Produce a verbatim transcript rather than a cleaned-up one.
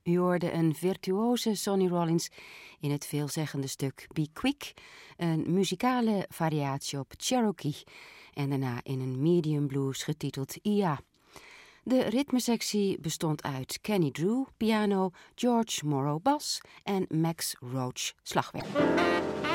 U hoorde een virtuoze Sonny Rollins in het veelzeggende stuk Be Quick, een muzikale variatie op Cherokee en daarna in een medium blues getiteld Ia. De ritmesectie bestond uit Kenny Drew, piano, George Morrow bas en Max Roach slagwerk.